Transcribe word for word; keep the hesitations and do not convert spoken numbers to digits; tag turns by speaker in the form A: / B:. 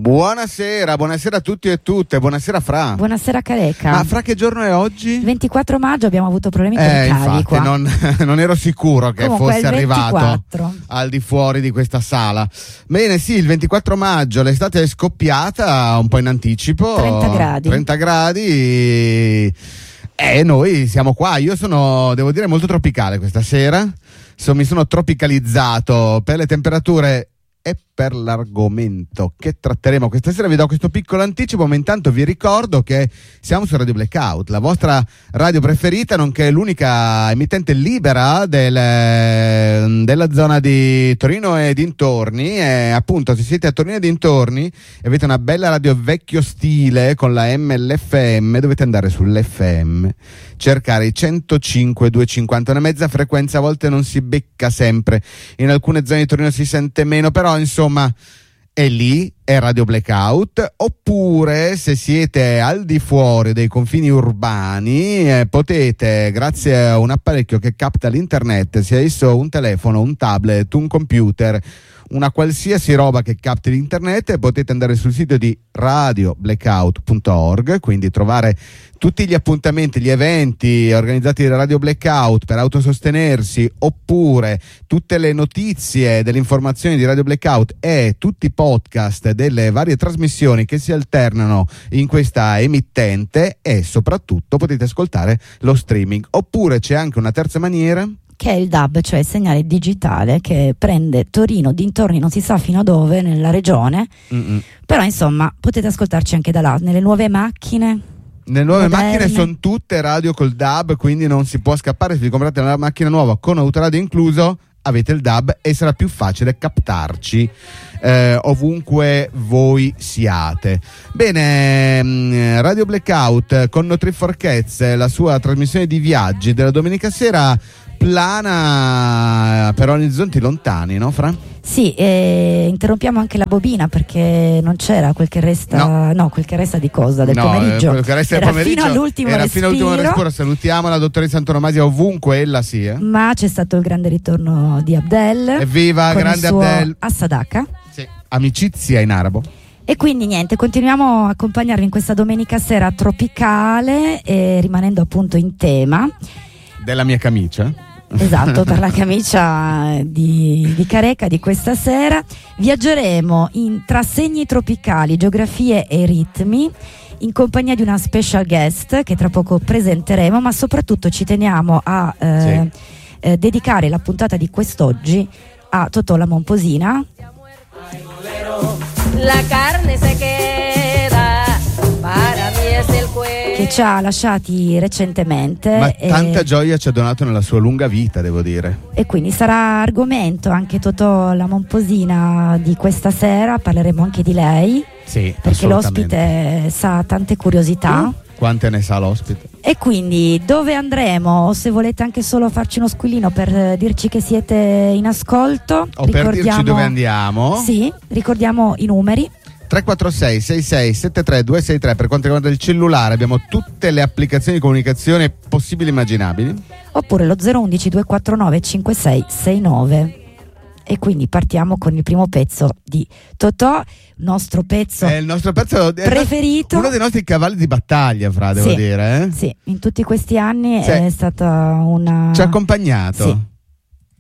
A: Buonasera, buonasera a tutti e tutte, buonasera Fra.
B: Buonasera Careca.
A: Ma Fra, che giorno è oggi?
B: ventiquattro maggio, abbiamo avuto problemi con
A: eh,
B: i cavi
A: infatti,
B: qua.
A: Non, non ero sicuro che
B: Comunque,
A: fosse arrivato al di fuori di questa sala. Bene, sì, il ventiquattro maggio, l'estate è scoppiata un po' in anticipo.
B: trenta gradi.
A: trenta gradi e noi siamo qua. Io sono, devo dire, molto tropicale questa sera. So, mi sono tropicalizzato per le temperature e per l'argomento che tratteremo questa sera. Vi do questo piccolo anticipo, ma intanto vi ricordo che siamo su Radio Blackout, la vostra radio preferita, nonché l'unica emittente libera del, della zona di Torino e dintorni. E appunto, se siete a Torino e dintorni e avete una bella radio vecchio stile con la M L F M, dovete andare sull'F M, cercare i centocinque duecentocinquanta, una mezza frequenza, a volte non si becca sempre, in alcune zone di Torino si sente meno, però insomma è lì, è Radio Blackout. Oppure, se siete al di fuori dei confini urbani, eh, potete, grazie a un apparecchio che capta l'internet, sia esso un telefono, un tablet, un computer, una qualsiasi roba che capti l'internet, potete andare sul sito di radio blackout punto org, quindi trovare tutti gli appuntamenti, gli eventi organizzati da Radio Blackout per autosostenersi, oppure tutte le notizie, delle informazioni di Radio Blackout e tutti i podcast delle varie trasmissioni che si alternano in questa emittente, e soprattutto potete ascoltare lo streaming. Oppure c'è anche una terza maniera,
B: che è il D A B, cioè il segnale digitale che prende Torino, dintorni, non si sa fino a dove, nella regione. Mm-mm. Però insomma potete ascoltarci anche da là, nelle nuove macchine.
A: Le nuove
B: moderne.
A: Macchine sono tutte radio col D A B, quindi non si può scappare. Se vi comprate una macchina nuova con autoradio incluso, avete il D A B e sarà più facile captarci eh, ovunque voi siate. Bene, Radio Blackout con No Trip for Cats, la sua trasmissione di viaggi della domenica sera, plana per orizzonti lontani, no Fra?
B: Sì, eh, interrompiamo anche la bobina perché non c'era quel che resta, no, no quel che resta di cosa del
A: no,
B: pomeriggio.
A: Quel che resta
B: era
A: del pomeriggio
B: fino all'ultimo
A: era
B: respiro.
A: fino all'ultimo respiro. Salutiamo la dottoressa Antonomasia ovunque ella sia.
B: Ma c'è stato il grande ritorno di Abdel.
A: Evviva,
B: con
A: grande
B: il suo
A: Abdel.
B: As-Sadaka.
A: Sì. Amicizia in arabo.
B: E quindi niente, continuiamo a accompagnarvi in questa domenica sera tropicale, e rimanendo appunto in tema
A: della mia camicia.
B: Esatto, per la camicia di, di Careca di questa sera. Viaggeremo in, tra segni tropicali, geografie e ritmi, in compagnia di una special guest che tra poco presenteremo, ma soprattutto ci teniamo a eh, sì. eh, dedicare la puntata di quest'oggi a Totò la Momposina,
C: la carne se queda, para mí es el cuello,
B: che ci ha lasciati recentemente.
A: Ma
B: e,
A: tanta gioia ci ha donato nella sua lunga vita, devo dire.
B: E quindi sarà argomento anche Totò la Momposina di questa sera. Parleremo anche di lei,
A: sì,
B: perché l'ospite sa tante curiosità.
A: Uh, quante ne sa l'ospite?
B: E quindi dove andremo? O se volete anche solo farci uno squillino per dirci che siete in ascolto,
A: o per dirci dove andiamo.
B: Sì, ricordiamo i numeri:
A: tre quattro sei sei sei sette tre due sei tre per quanto riguarda il cellulare. Abbiamo tutte le applicazioni di comunicazione possibili e immaginabili.
B: Oppure lo zero uno uno due quattro nove cinque sei sei nove. E quindi partiamo con il primo pezzo di Totò, nostro pezzo,
A: è il nostro pezzo
B: preferito,
A: uno dei nostri cavalli di battaglia, Fra, devo
B: sì,
A: dire. Eh?
B: Sì, in tutti questi anni
A: sì.
B: È stata una...
A: Ci ha accompagnato.
B: Sì.